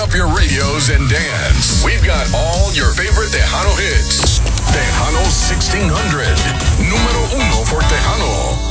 up your radios and dance. We've got all your favorite Tejano hits. Tejano 1600. Número uno for Tejano.